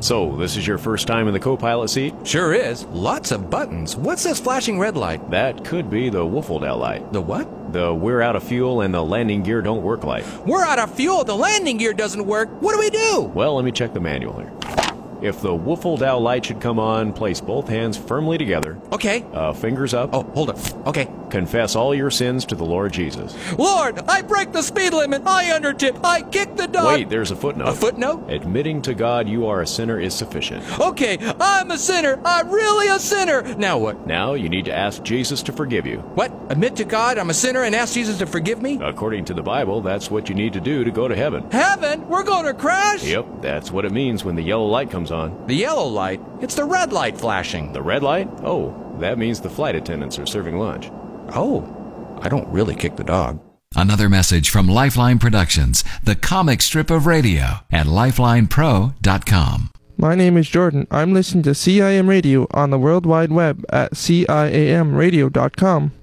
So, this is your first time in the co-pilot seat? Sure is. Lots of buttons. What's this flashing red light? That could be the Wolfeldau light. The what? The we're out of fuel and the landing gear don't work light. We're out of fuel. The landing gear doesn't work. What do we do? Well, let me check the manual here. If the Wolfeldau light should come on, place both hands firmly together. Okay. Fingers up. Oh, hold it. Okay. Confess all your sins to the Lord Jesus. Lord, I break the speed limit. I undertip. I kick the dog. Wait, there's a footnote. A footnote? Admitting to God you are a sinner is sufficient. Okay, I'm a sinner. I'm really a sinner. Now what? Now you need to ask Jesus to forgive you. What? Admit to God I'm a sinner and ask Jesus to forgive me? According to the Bible, that's what you need to do to go to heaven. Heaven? We're going to crash? Yep, that's what it means when the yellow light comes on. The yellow light? It's the red light flashing. The red light? Oh, that means the flight attendants are serving lunch. Oh, I don't really kick the dog. Another message from Lifeline Productions, the comic strip of radio at lifelinepro.com. My name is Jordan. I'm listening to CIM Radio on the World Wide Web at CIAMradio.com.